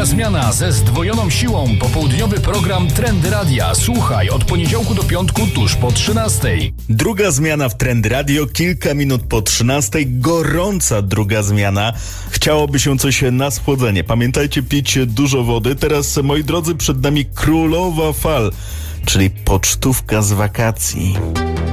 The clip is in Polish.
Druga zmiana ze zdwojoną siłą. Popołudniowy program Trendy Radia. Słuchaj od poniedziałku do piątku tuż po 13:00. Druga zmiana w Trendy Radio, kilka minut po 13:00. Gorąca druga zmiana. Chciałoby się coś na schłodzenie. Pamiętajcie, pić dużo wody. Teraz, moi drodzy, przed nami królowa fal, czyli pocztówka z wakacji.